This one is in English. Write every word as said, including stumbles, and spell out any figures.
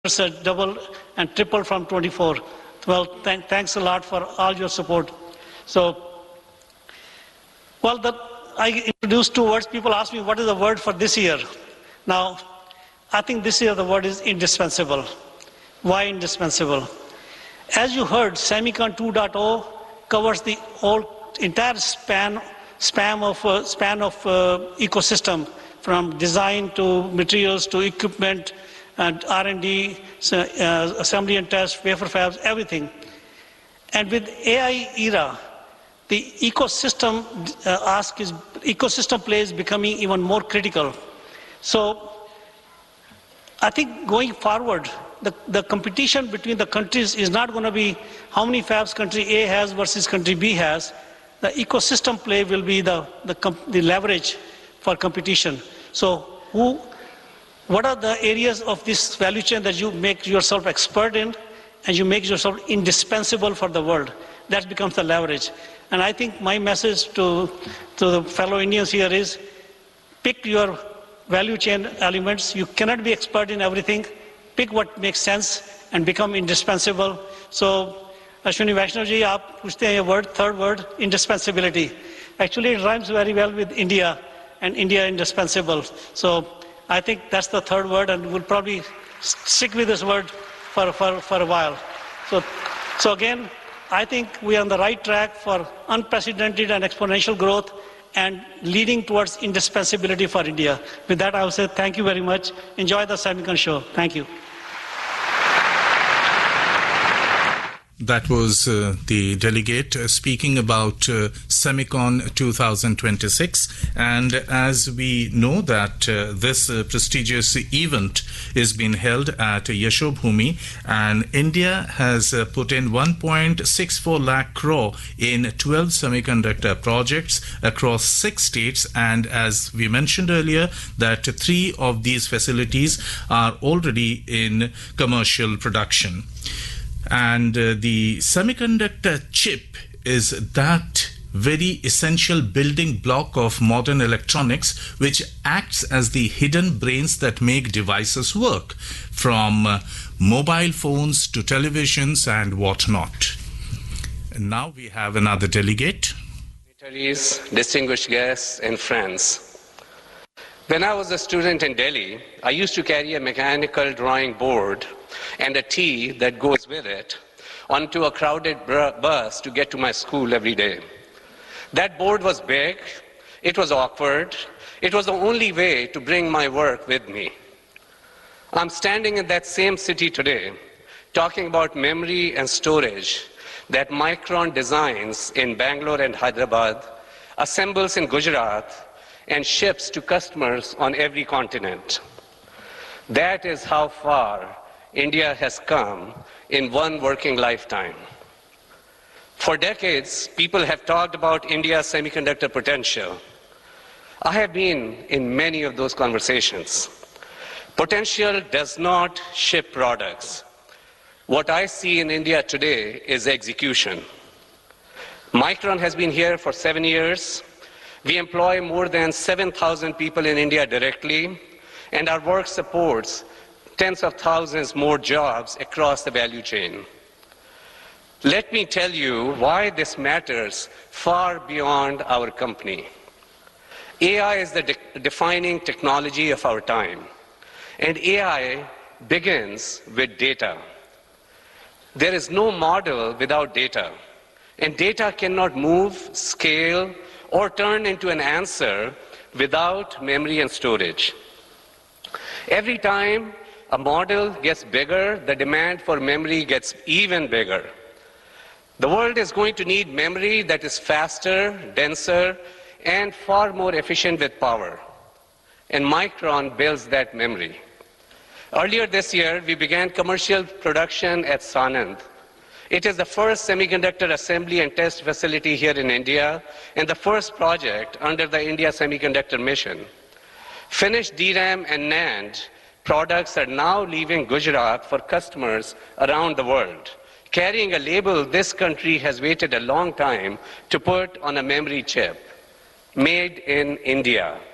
double and triple from twenty-four. Well, th thanks a lot for all your support. So, well, the, I introduced two words. People ask me, what is the word for this year? Now, I think this year the word is indispensable. Why indispensable? As you heard, Semicon two point oh covers the whole entire span, span of, uh, span of uh, ecosystem, from design to materials to equipment, and R and D, uh, assembly and test, wafer fabs, everything. And with A I era, the ecosystem uh, ask is ecosystem play is becoming even more critical. So I think going forward, the, the competition between the countries is not going to be how many fabs country A has versus country B has. The ecosystem play will be the, the, the leverage for competition. So who What are the areas of this value chain that you make yourself expert in and you make yourself indispensable for the world? That becomes the leverage. And I think my message to, to the fellow Indians here is pick your value chain elements. You cannot be expert in everything. Pick what makes sense and become indispensable. So, Ashwini Vaishnav ji, aap puchte hain word, third word, indispensability. Actually, it rhymes very well with India and India indispensable. So, I think that's the third word, and we'll probably stick with this word for, for, for a while. So, so again, I think we are on the right track for unprecedented and exponential growth and leading towards indispensability for India. With that, I will say thank you very much. Enjoy the Semicon show. Thank you. That was uh, the delegate uh, speaking about uh, Semicon two thousand twenty-six. And as we know that uh, this uh, prestigious event is being held at Yashobhoomi, and India has uh, put in one point six four lakh crore in twelve semiconductor projects across six states. And as we mentioned earlier, that three of these facilities are already in commercial production. And uh, the semiconductor chip is that very essential building block of modern electronics, which acts as the hidden brains that make devices work, from uh, mobile phones to televisions and whatnot. And now we have another delegate. Distinguished guests and friends. When I was a student in Delhi, I used to carry a mechanical drawing board and a tea that goes with it onto a crowded bus to get to my school every day. That board was big, it was awkward, it was the only way to bring my work with me. I'm standing in that same city today, talking about memory and storage that Micron designs in Bangalore and Hyderabad, assembles in Gujarat, and ships to customers on every continent. That is how far India has come in one working lifetime. For decades, people have talked about India's semiconductor potential. I have been in many of those conversations. Potential does not ship products. What I see in India today is execution. Micron has been here for seven years. We employ more than seven thousand people in India directly, and our work supports tens of thousands more jobs across the value chain. Let me tell you why this matters far beyond our company. A I is the de- defining technology of our time, and A I begins with data. There is no model without data, and data cannot move, scale, or turn into an answer without memory and storage. Every time a model gets bigger, the demand for memory gets even bigger. The world is going to need memory that is faster, denser, and far more efficient with power. And Micron builds that memory. Earlier this year, we began commercial production at Sanand. It is the first semiconductor assembly and test facility here in India, and the first project under the India Semiconductor Mission. Finished D RAM and NAND products are now leaving Gujarat for customers around the world, carrying a label this country has waited a long time to put on a memory chip, made in India.